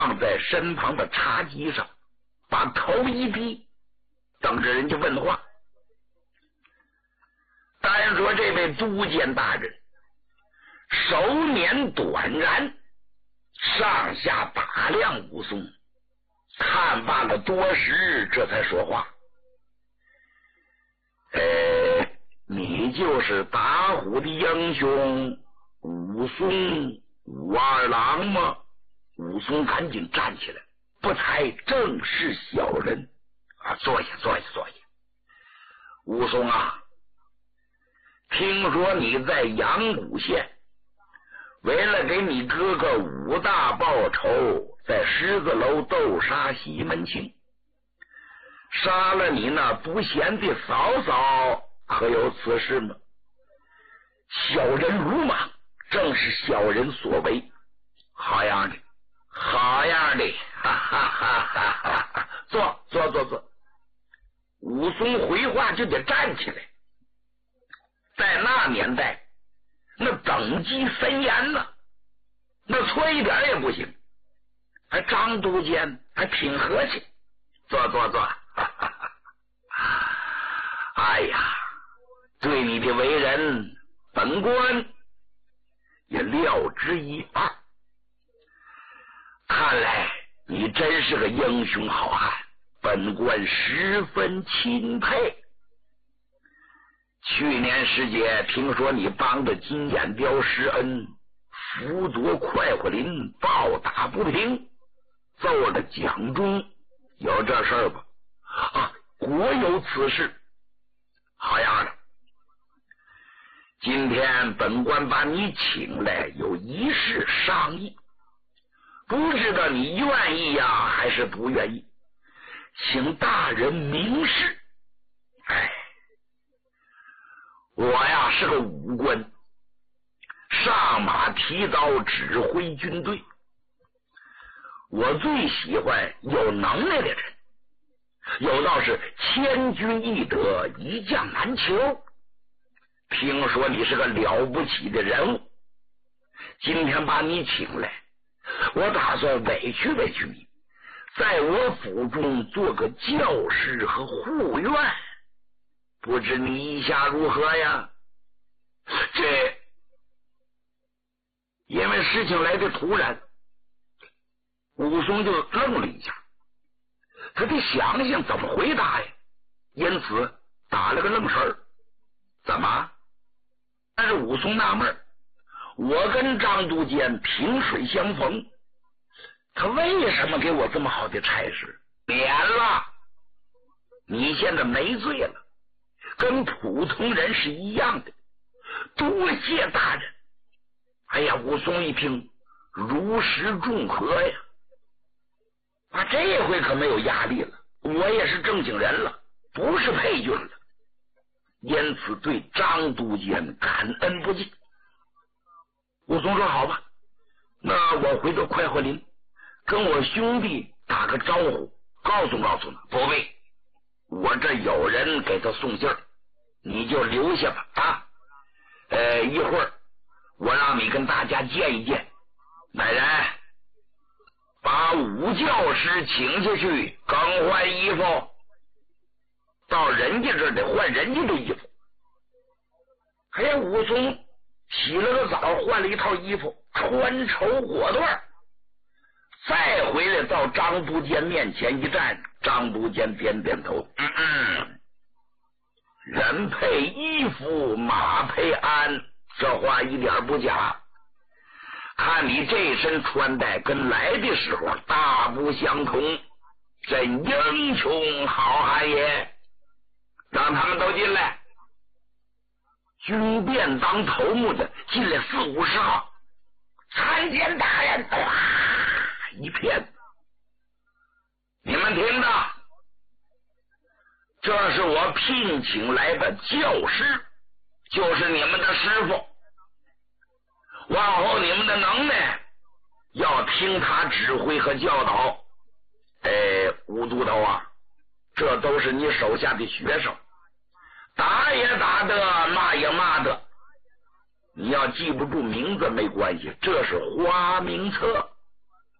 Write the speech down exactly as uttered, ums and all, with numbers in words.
放在身旁的茶几上，把头一低，等着人家问话。单说这位都监大人手捻短髯，上下打量武松，看罢了多时，这才说话：“呃，你就是打虎的英雄武松武二郎吗？”武松赶紧站起来：“不才正是小人啊！坐下，坐下，坐下。武松啊，听说你在阳谷县，为了给你哥哥武大报仇，在狮子楼斗杀西门庆，杀了你那不贤的嫂嫂，可有此事吗？小人鲁莽，正是小人所为。好样的，好样的！哈哈哈哈哈哈！坐坐坐坐。”武松回话就得站起来。在那年代，那等级森严了，那错一点也不行。还张都监还挺和气，坐坐坐。哎呀，对你的为人，本官也料之一二。看来你真是个英雄好汉，本官十分钦佩。去年时节，听说你帮着金眼雕施恩，俘夺快活林，暴打不平，奏了奖钟，有这事儿吧？啊，果有此事。好样的！今天本官把你请来，有一事商议，不知道你愿意呀，还是不愿意？请大人明示。哎，我呀是个武官，上马提刀指挥军队，我最喜欢有能耐的人，有道是千军易得，一将难求。听说你是个了不起的人物，今天把你请来，我打算委屈委屈你，在我府中做个教师和护院，不知你意下如何呀？这因为事情来的突然，武松就愣了一下，他得想想怎么回答呀，因此打了个愣神儿。怎么？但是武松纳闷，我跟张都监萍水相逢，他为什么给我这么好的差事？免了，你现在没罪了，跟普通人是一样的，多谢大人。哎呀，武松一听，如释重荷呀，啊，这回可没有压力了，我也是正经人了，不是配军了，因此对张都监感恩不尽。武松说：“好吧，那我回到快活林，跟我兄弟打个招呼，告诉告诉他。不必，我这有人给他送信儿，你就留下吧。啊，呃，一会儿我让你跟大家见一见。来人，把武教师请下去更换衣服，到人家这儿得换人家的衣服。”哎呀，武松洗了个澡，换了一套衣服，穿绸裹缎，再回来到张都监面前一站，张都监点点头，嗯嗯，人配衣服，马配鞍，这话一点不假。看你这身穿戴跟来的时候大不相同，真英雄好汉也。让他们都进来。军便当头目的进来四五十号，参见大人，哇，一片。你们听着，这是我聘请来的教师，就是你们的师傅。往后你们的能耐要听他指挥和教导。哎，吴督头啊，这都是你手下的学生，打也打的，骂也骂的，你要记不住名字没关系，这是花名册。